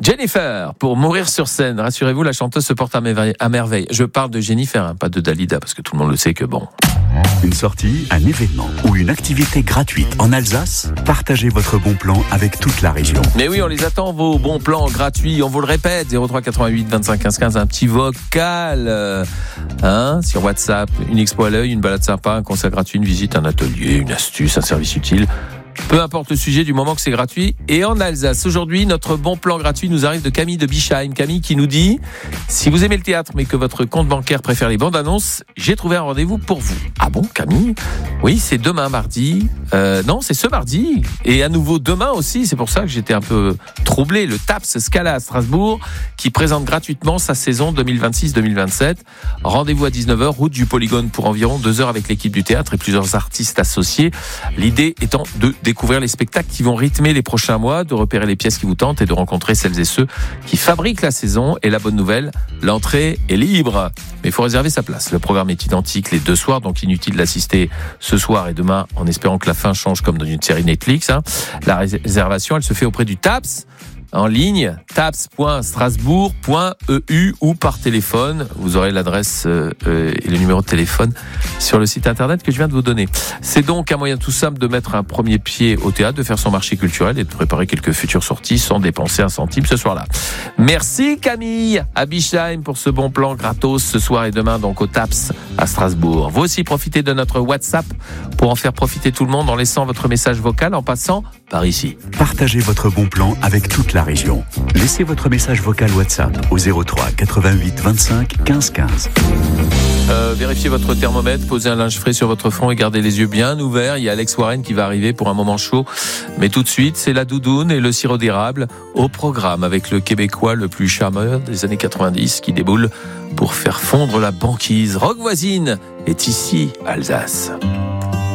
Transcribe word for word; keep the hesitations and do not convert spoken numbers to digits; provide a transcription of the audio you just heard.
Jennifer, pour mourir sur scène. Rassurez-vous, la chanteuse se porte à merveille. À merveille. Je parle de Jennifer, hein, pas de Dalida, parce que tout le monde le sait que bon. Une sortie, un événement ou une activité gratuite en Alsace, partagez votre bon plan avec toute la région. Mais oui, on les attend, vos bons plans gratuits. On vous le répète, zéro trois quatre-vingt-huit vingt-cinq quinze quinze, un petit vocal euh, hein, sur WhatsApp. Une expo à l'œil, une balade sympa, un concert gratuit, une visite, un atelier, une astuce, un service utile. Peu importe le sujet du moment que c'est gratuit. Et en Alsace, aujourd'hui, notre bon plan gratuit nous arrive de Camille de Bischheim. Camille qui nous dit « Si vous aimez le théâtre mais que votre compte bancaire préfère les bandes annonces, j'ai trouvé un rendez-vous pour vous. » Ah bon, Camille ? Oui, c'est demain mardi. Euh, non, c'est ce mardi. Et à nouveau demain aussi. C'est pour ça que j'étais un peu troublé. Le TAPS Scala à Strasbourg qui présente gratuitement sa saison deux mille vingt-six deux mille vingt-sept. Rendez-vous à dix-neuf heures, route du Polygone pour environ deux heures avec l'équipe du théâtre et plusieurs artistes associés. L'idée étant de découvrir les spectacles qui vont rythmer les prochains mois, de repérer les pièces qui vous tentent et de rencontrer celles et ceux qui fabriquent la saison. Et la bonne nouvelle, l'entrée est libre. Mais il faut réserver sa place. Le programme est identique les deux soirs, donc inutile d'assister ce soir et demain en espérant que la fin change comme dans une série Netflix. Hein. La réservation, elle se fait auprès du TAPS en ligne, taps point strasbourg point e u ou par téléphone. Vous aurez l'adresse euh, et le numéro de téléphone sur le site internet que je viens de vous donner. C'est donc un moyen tout simple de mettre un premier pied au théâtre, de faire son marché culturel et de préparer quelques futures sorties sans dépenser un centime ce soir-là. Merci Camille à Bischheim pour ce bon plan gratos ce soir et demain donc au TAPS à Strasbourg. Vous aussi profitez de notre WhatsApp pour en faire profiter tout le monde en laissant votre message vocal en passant par ici. Partagez votre bon plan avec toute la région. Laissez votre message vocal WhatsApp au zéro trois quatre-vingt-huit vingt-cinq quinze quinze. Euh, vérifiez votre thermomètre, posez un linge frais sur votre front et gardez les yeux bien ouverts. Il y a Alex Warren qui va arriver pour un moment chaud. Mais tout de suite, c'est la doudoune et le sirop d'érable au programme avec le Québécois le plus charmeur des années quatre-vingt-dix qui déboule pour faire fondre la banquise. Rock Voisine est ici, Alsace.